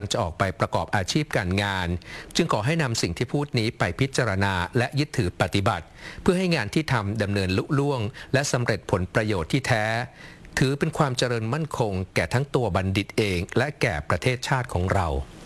จะออกไปประกอบอาชีพการงานจึงขอให้นำสิ่งที่พูดนี้ไปพิจารณาและยึดถือปฏิบัติเพื่อให้งานที่ทำดำเนินลุล่วงและสำเร็จผลประโยชน์ที่แท้ถือเป็นความเจริญมั่นคงแก่ทั้งตัวบัณฑิตเองและแก่ประเทศชาติของเรา